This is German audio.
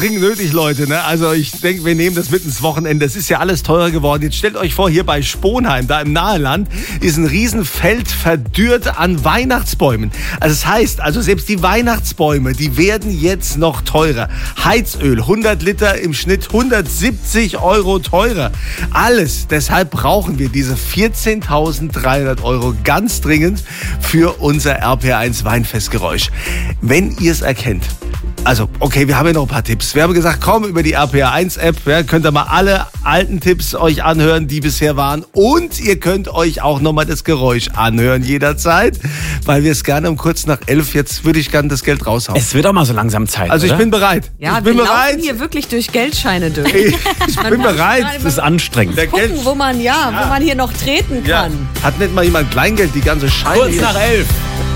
Dringend nötig, Leute. Ne? Also ich denke, wir nehmen das mit ins Wochenende. Es ist ja alles teurer geworden. Jetzt stellt euch vor, hier bei Sponheim, da im Naheland, ist ein Riesenfeld verdürrt an Weihnachtsbäumen. Also das heißt, selbst die Weihnachtsbäume, die werden jetzt noch teurer. Heizöl, 100 Liter im Schnitt, 170 € teurer. Alles. Deshalb brauchen wir diese 14.300 € ganz dringend für unser RPR1 Weinfestgeräusch. Wenn ihr es erkennt, also, okay, wir haben ja noch ein paar Tipps. Wir haben gesagt, komm, über die RPR1-App, könnt ihr mal alle alten Tipps euch anhören, die bisher waren. Und ihr könnt euch auch nochmal das Geräusch anhören jederzeit, weil wir es gerne um kurz nach 11, jetzt würde ich gerne das Geld raushauen. Es wird auch mal so langsam Zeit, Also ich oder? bin bereit. Ja, ich bin wir bereit. laufen hier wirklich durch Geldscheine durch. Ich bin bereit. Das ist anstrengend. Der Gucken, wo man hier noch treten kann. Hat nicht mal jemand Kleingeld, die ganze Scheine Kurz hier? nach 11.